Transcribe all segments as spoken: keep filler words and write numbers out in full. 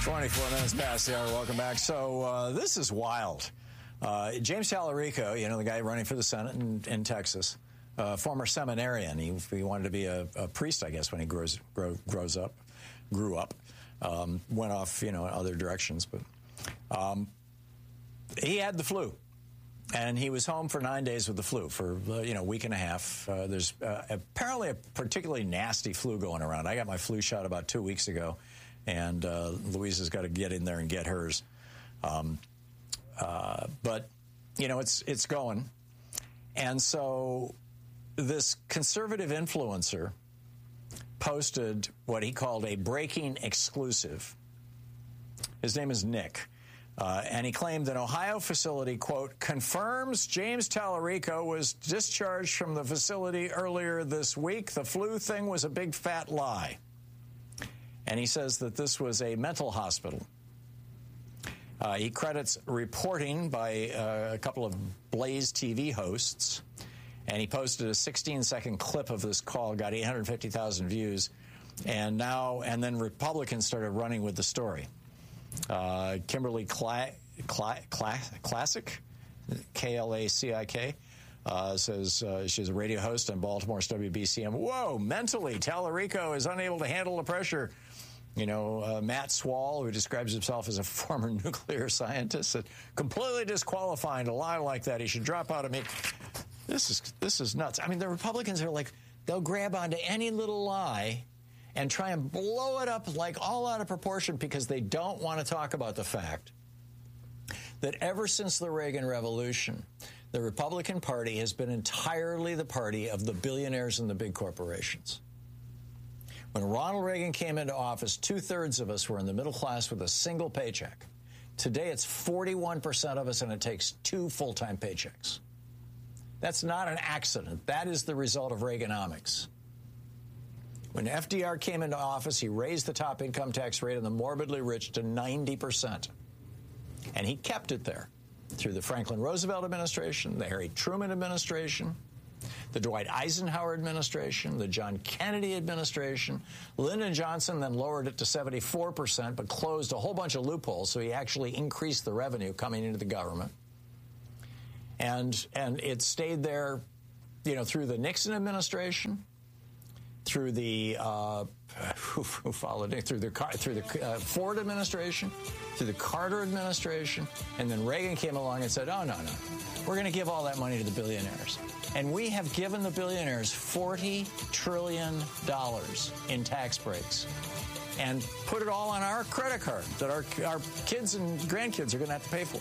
twenty-four minutes past the hour. Welcome back. So uh, this is wild. Uh, James Tallarico, you know, the guy running for the Senate in, in Texas, uh, former seminarian. He, he wanted to be a, a priest, I guess, when he grows grow, grows up, grew up. Um, went off, you know, in other directions. But um, he had the flu. And he was home for nine days with the flu for, uh, you know, a week and a half. Uh, there's uh, apparently a particularly nasty flu going around. I got my flu shot about two weeks ago, and uh, Louisa's got to get in there and get hers. Um, uh, but, you know, it's it's going. And so this conservative influencer posted what he called a breaking exclusive. His name is Nick. Uh, and he claimed an Ohio facility, quote, confirms James Tallarico was discharged from the facility earlier this week. The flu thing was a big fat lie. And he says that this was a mental hospital. Uh, he credits reporting by uh, a couple of Blaze T V hosts. And he posted a sixteen-second clip of this call, got eight hundred fifty thousand views. And now, and then Republicans started running with the story. Uh, Kimberly Cla- Cla- Cla- Classic, K L A C I K, uh, says uh, she's a radio host on Baltimore's W B C M. Whoa, mentally, Tallarico is unable to handle the pressure. You know, uh, Matt Swall, who describes himself as a former nuclear scientist, said, completely disqualifying to lie like that. He should drop out of me. This is this is nuts. I mean, the Republicans are like, they'll grab onto any little lie and try and blow it up like all out of proportion because they don't want to talk about the fact that ever since the Reagan Revolution, the Republican Party has been entirely the party of the billionaires and the big corporations. When Ronald Reagan came into office, two-thirds of us were in the middle class with a single paycheck. Today, it's forty-one percent of us, and it takes two full-time paychecks. That's not an accident. That is the result of Reaganomics. When F D R came into office, he raised the top income tax rate on the morbidly rich to ninety percent. And he kept it there through the Franklin Roosevelt administration, the Harry Truman administration, the Dwight Eisenhower administration, the John Kennedy administration. Lyndon Johnson then lowered it to seventy-four percent, but closed a whole bunch of loopholes, so he actually increased the revenue coming into the government. And, and it stayed there, you know, through the Nixon administration, through the uh, who, who followed it through the through the uh, Ford administration, through the Carter administration, and then Reagan came along and said, "Oh no, no, we're going to give all that money to the billionaires," and we have given the billionaires forty trillion dollars in tax breaks, and put it all on our credit card that our our kids and grandkids are going to have to pay for.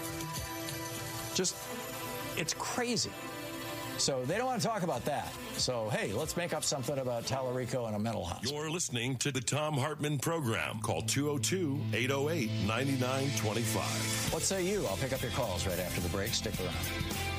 Just, it's crazy. So they don't want to talk about that. So, hey, let's make up something about Tallarico and a mental hospital. You're listening to the Thom Hartmann Program. Call two oh two, eight oh eight, nine nine two five. What say you? I'll pick up your calls right after the break. Stick around.